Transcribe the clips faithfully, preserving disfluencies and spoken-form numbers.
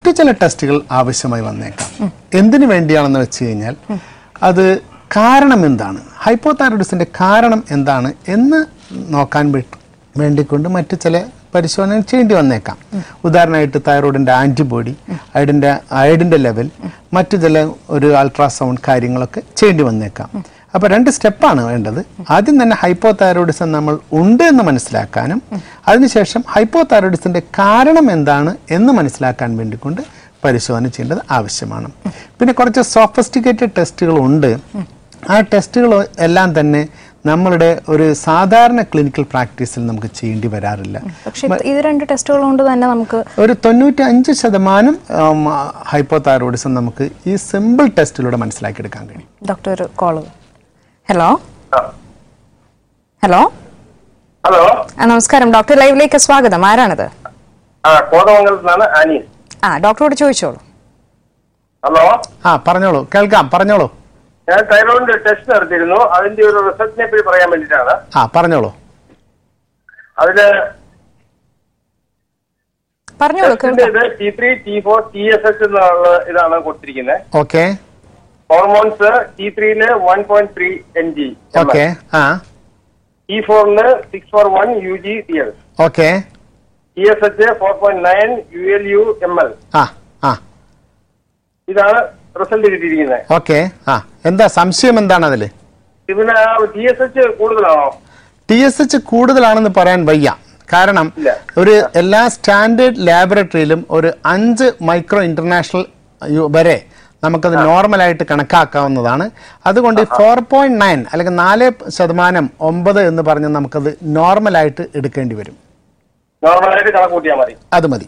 മറ്റു ചില ടെസ്റ്റുകൾ ആവശ്യമായി വന്നേക്കാം. എന്തിനു വേണ്ടിയാണെന്ന് വെച്ച് കഴിഞ്ഞാൽ അത് കാരണം എന്താണ്, ഹൈപ്പോതൈറോയിഡിസത്തിന്റെ കാരണം എന്താണ് എന്ന് നോക്കാൻ വേണ്ടിക്കൊണ്ട് മറ്റു ചില പരിശോധന ചെയ്യേണ്ടി വന്നേക്കാം. ഉദാഹരണമായിട്ട് തൈറോയിഡിന്റെ ആന്റിബോഡി, അയഡിന്റെ അയഡിന്റെ ലെവൽ, മറ്റു ചില ഒരു അൾട്രാസൗണ്ട് കാര്യങ്ങളൊക്കെ ചെയ്യേണ്ടി വന്നേക്കാം. അപ്പോൾ രണ്ട് സ്റ്റെപ്പാണ് വേണ്ടത്. ആദ്യം തന്നെ ഹൈപ്പോതൈറോയിഡിസം നമ്മൾ ഉണ്ട് എന്ന് മനസ്സിലാക്കാനും അതിനുശേഷം ഹൈപ്പോതൈറോയിഡിസത്തിന്റെ കാരണം എന്താണ് എന്ന് മനസ്സിലാക്കാൻ വേണ്ടിക്കൊണ്ട് പരിശോധന ചെയ്യേണ്ടത് ആവശ്യമാണ്. പിന്നെ കുറച്ച് സോഫിസ്റ്റിക്കേറ്റഡ് ടെസ്റ്റുകളുണ്ട്. ആ ടെസ്റ്റുകൾ എല്ലാം തന്നെ നമ്മളുടെ ഒരു സാധാരണ ക്ലിനിക്കൽ പ്രാക്ടീസിൽ നമുക്ക് ചെയ്യേണ്ടി വരാറില്ല. പക്ഷേ ഇത് രണ്ട് ടെസ്റ്റുകൾ കൊണ്ട് തന്നെ നമുക്ക് ഒരു തൊണ്ണൂറ്റി അഞ്ച് ശതമാനം ഹൈപ്പോതൈറോയിഡിസം നമുക്ക് ഈ സിമ്പിൾ ടെസ്റ്റിലൂടെ മനസ്സിലാക്കിയെടുക്കാൻ കഴിയും. ഡോക്ടർ ഒരു കോള്. ഹലോ ഹലോ ഹലോ നമസ്കാരം, ഡോക്ടർ ലൈവിലേക്ക് സ്വാഗതം. ആരാണത്? ആ ഡോക്ടറോട് ചോദിച്ചോളൂ. ഹലോ ആ പറഞ്ഞോളൂ, കേൾക്കാം, പറഞ്ഞോളൂ. ഞാൻ തൈറോയിഡിന്റെ ടെസ്റ്റ് നടത്തിയിരുന്നു. അതിന്റെ ഒരു റിസൾട്ടിനെ പറ്റി പറയാൻ വേണ്ടിയിട്ടാണ്. ആ പറഞ്ഞോളൂ. അതില് പറഞ്ഞോളൂ. T three T four T S H എന്നുള്ള ഇതാണ് കൊടുത്തിരിക്കുന്നത്. Okay. Hormones T ത്രീയില് one point three N G, okay. ആ T ഫോറിന് six four one U G T L, okay. T S H four point nine U L U M L. ആ ആ ഇതാണ് result കിട്ടിയിരിക്കുന്നത്. Okay. ആ എന്താ സംശയം എന്താണ് അതില്? ഇതിന് ടി എസ് എച്ച് കൂടുതലാണോ? ടി എസ് എച്ച് കൂടുതലാണെന്ന് പറയാൻ വയ്യ. കാരണം ഒരു എല്ലാ സ്റ്റാൻഡേർഡ് ലാബറട്ടറിയിലും ഒരു അഞ്ച് മൈക്രോ ഇന്റർനാഷണൽ വരെ നമുക്കത് നോർമലായിട്ട് കണക്കാക്കാവുന്നതാണ്. അതുകൊണ്ട് ഫോർ പോയിന്റ് നയൻ അല്ലെങ്കിൽ നാല് ശതമാനം ഒമ്പത് എന്ന് പറഞ്ഞ് നമുക്കത് നോർമലായിട്ട് എടുക്കേണ്ടി വരും. നോർമലായിട്ട് കണക്ക് കൂട്ടിയാൽ മതി. അത് മതി.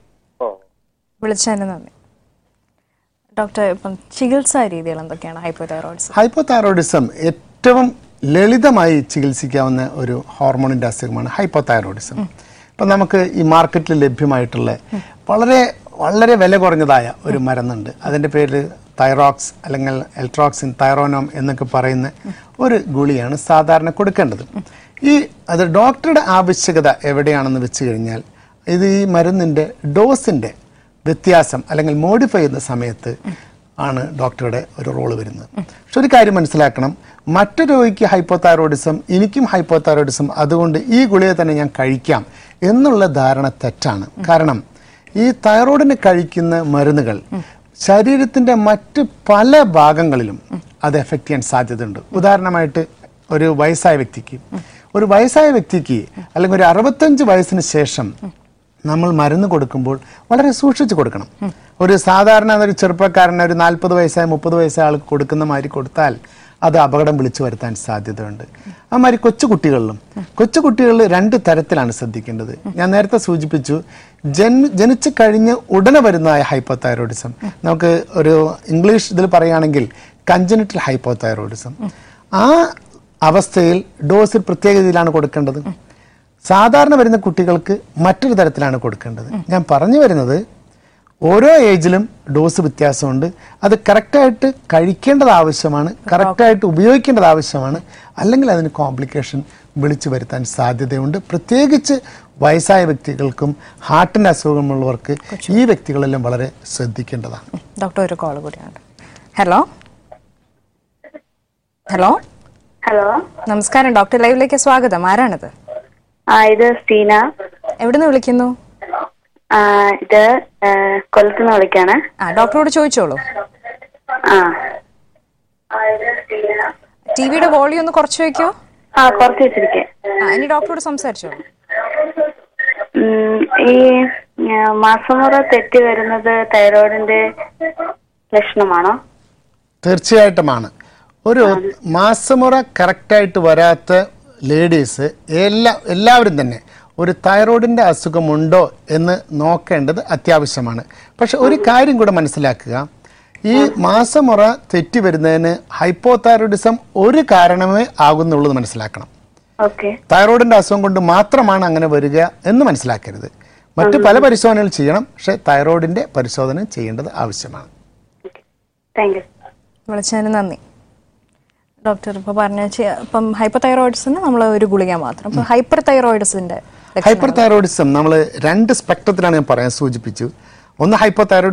വിളിച്ചതിന് നന്ദി. ഡോക്ടർ, ഇപ്പം ചികിത്സാ രീതികൾ എന്തൊക്കെയാണ് ഹൈപ്പോതൈറോയിഡിസം? ഹൈപ്പോതൈറോയിഡിസം ഏറ്റവും ലളിതമായി ചികിത്സിക്കാവുന്ന ഒരു ഹോർമോണിന്റെ അസുഖമാണ് ഹൈപ്പോതൈറോയിഡിസം. ഇപ്പം നമുക്ക് ഈ മാർക്കറ്റിൽ ലഭ്യമായിട്ടുള്ള വളരെ വളരെ വില കുറഞ്ഞതായ ഒരു മരുന്നുണ്ട്. അതിൻ്റെ പേര് തൈറോക്സ് അല്ലെങ്കിൽ എൽട്രോക്സിൻ, തൈറോനോം എന്നൊക്കെ പറയുന്ന ഒരു ഗുളിയാണ് സാധാരണ കൊടുക്കേണ്ടത്. ഈ അത് ഡോക്ടറുടെ ആവശ്യകത എവിടെയാണെന്ന് വെച്ച് കഴിഞ്ഞാൽ ഇത് ഈ മരുന്നിൻ്റെ ഡോസിൻ്റെ വ്യത്യാസം അല്ലെങ്കിൽ മോഡിഫൈ ചെയ്യുന്ന സമയത്ത് ആണ് ഡോക്ടറുടെ ഒരു റോള് വരുന്നത്. പക്ഷെ ഒരു കാര്യം മനസ്സിലാക്കണം, മറ്റു രോഗിക്ക് ഹൈപ്പോതൈറോയിഡിസം, എനിക്കും ഹൈപ്പോതൈറോയിഡിസം, അതുകൊണ്ട് ഈ ഗുളിക തന്നെ ഞാൻ കഴിക്കാം എന്നുള്ള ധാരണ തെറ്റാണ്. കാരണം ഈ തൈറോയിഡിന് കഴിക്കുന്ന മരുന്നുകൾ ശരീരത്തിൻ്റെ മറ്റ് പല ഭാഗങ്ങളിലും അത് എഫക്റ്റ് ചെയ്യാൻ സാധ്യതയുണ്ട്. ഉദാഹരണമായിട്ട് ഒരു വയസ്സായ വ്യക്തിക്ക് ഒരു വയസ്സായ വ്യക്തിക്ക് അല്ലെങ്കിൽ ഒരു അറുപത്തഞ്ച് വയസ്സിന് ശേഷം നമ്മൾ മരുന്ന് കൊടുക്കുമ്പോൾ വളരെ സൂക്ഷിച്ച് കൊടുക്കണം. ഒരു സാധാരണ ഒരു ചെറുപ്പക്കാരന് ഒരു നാൽപ്പത് വയസ്സായ മുപ്പത് വയസ്സായ ആൾക്ക് കൊടുക്കുന്ന മാതിരി കൊടുത്താൽ അത് അപകടം വിളിച്ചു വരുത്താൻ സാധ്യതയുണ്ട്. ആ മാതിരി കൊച്ചുകുട്ടികളിലും കൊച്ചുകുട്ടികളിൽ രണ്ട് തരത്തിലാണ് ശ്രദ്ധിക്കേണ്ടത്. ഞാൻ നേരത്തെ സൂചിപ്പിച്ചു, ജന് ജനിച്ചു കഴിഞ്ഞ് ഉടനെ വരുന്നതായ ഹൈപ്പോതൈറോയിഡിസം, നമുക്ക് ഒരു ഇംഗ്ലീഷ് ഇതിൽ പറയുകയാണെങ്കിൽ കഞ്ചനിറ്റൽ ഹൈപ്പോതൈറോയിഡിസം. ആ അവസ്ഥയിൽ ഡോസ് പ്രത്യേക രീതിയിലാണ് കൊടുക്കേണ്ടത്. സാധാരണ വരുന്ന കുട്ടികൾക്ക് മറ്റൊരു തരത്തിലാണ് കൊടുക്കേണ്ടത്. ഞാൻ പറഞ്ഞു വരുന്നത്, ഓരോ ഏജിലും ഡോസ് വ്യത്യാസമുണ്ട്. അത് കറക്റ്റായിട്ട് കഴിക്കേണ്ടത് ആവശ്യമാണ്, കറക്റ്റായിട്ട് ഉപയോഗിക്കേണ്ടത് ആവശ്യമാണ്. അല്ലെങ്കിൽ അതിന് കോംപ്ലിക്കേഷൻ വിളിച്ചു വരുത്താൻ സാധ്യതയുണ്ട്. പ്രത്യേകിച്ച് വയസ്സായ വ്യക്തികൾക്കും ഹാർട്ടിൻ്റെ അസുഖമുള്ളവർക്ക് ഈ വ്യക്തികളെല്ലാം വളരെ ശ്രദ്ധിക്കേണ്ടതാണ്. ഡോക്ടർ ഒരു കോൾ കൂടിയാണ്. ഹലോ ഹലോ ഹലോ നമസ്കാരം, ഡോക്ടർ ലൈവിലേക്ക് സ്വാഗതം. ആരാണത്? ആ ഇത് സ്റ്റീന. എവിടുന്ന് വിളിക്കുന്നു? ആ ഇത് കൊല്ലത്തുനിന്ന് വിളിക്കാണ്. ആ ഡോക്ടറോട് ചോദിച്ചോളൂ. ആ ടിവിയുടെ വോളിയം ഒന്ന് കുറച്ച് വെക്കോ. ആ കുറച്ച് വെച്ചിരിക്കേ. ഇനി ഡോക്ടറോട് സംസാരിച്ചോളൂ. ഈ മാസമുറ തെറ്റി വരുന്നത് തൈറോയിഡിന്റെ ലക്ഷണമാണോ? തീർച്ചയായിട്ടുമാണ്. ഒരു മാസമുറ കറക്റ്റായിട്ട് വരാത്ത ലേഡീസ് എല്ലാ എല്ലാവരും തന്നെ ഒരു തൈറോയിഡിൻ്റെ അസുഖമുണ്ടോ എന്ന് നോക്കേണ്ടത് അത്യാവശ്യമാണ്. പക്ഷെ ഒരു കാര്യം കൂടെ മനസ്സിലാക്കുക, ഈ മാസമുറ തെറ്റി വരുന്നതിന് ഹൈപ്പോതൈറോയിഡിസം ഒരു കാരണമേ ആകുന്നുള്ളത് മനസ്സിലാക്കണം. തൈറോയിഡിൻ്റെ അസുഖം കൊണ്ട് മാത്രമാണ് അങ്ങനെ വരിക എന്ന് മനസ്സിലാക്കരുത്. മറ്റു പല പരിശോധനകൾ ചെയ്യണം, പക്ഷെ തൈറോയിഡിൻ്റെ പരിശോധന ചെയ്യേണ്ടത് ആവശ്യമാണ്. വിളിച്ചതിന് നന്ദി. ഡോക്ടർ ഇപ്പോൾ പറഞ്ഞ ഇപ്പം ഹൈപ്പോതൈറോയിഡിസിന് നമ്മൾ ഒരു ഗുളിക മാത്രം. ഇപ്പം ഹൈപ്പർ തൈറോയിഡിസിന്റെ ഹൈപ്പർ തൈറോയിഡിസം നമ്മൾ രണ്ട് സ്പെക്ട്രത്തിലാണ് ഞാൻ പറയാൻ സൂചിപ്പിച്ചു. ഒന്ന് ഹൈപ്പോതൈറോയിഡ്